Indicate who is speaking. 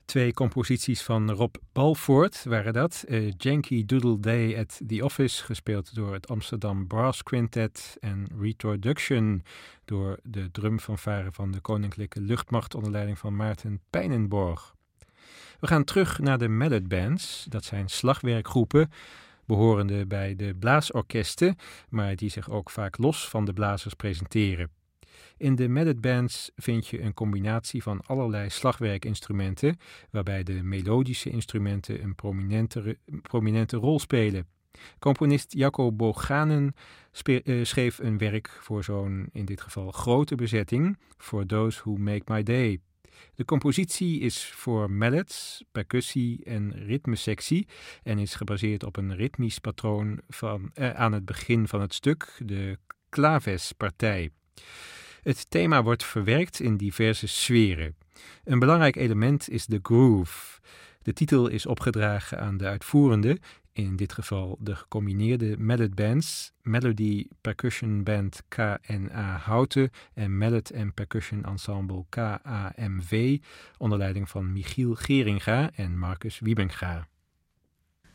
Speaker 1: Twee composities van Rob Balfour waren dat. Yankee Doodle Day at the Office, gespeeld door het Amsterdam Brass Quintet. En Retroduction door de drumfanfare van de Koninklijke Luchtmacht onder leiding van Maarten Pijnenborg. We gaan terug naar de Mallet Bands. Dat zijn slagwerkgroepen behorende bij de blaasorkesten, maar die zich ook vaak los van de blazers presenteren. In de Mallet Bands vind je een combinatie van allerlei slagwerkinstrumenten, waarbij de melodische instrumenten een prominente rol spelen. Componist Jacco Boganen schreef een werk voor zo'n, in dit geval, grote bezetting, For Those Who Make My Day. De compositie is voor mallets, percussie en ritmesectie en is gebaseerd op een ritmisch patroon aan het begin van het stuk, de klavespartij. Het thema wordt verwerkt in diverse sferen. Een belangrijk element is de groove. De titel is opgedragen aan de uitvoerende, in dit geval de gecombineerde Mallet Bands, Melody Percussion Band KNA Houten en Mallet and Percussion Ensemble KAMV, onder leiding van Michiel Geringa en Marcus Wiebenga.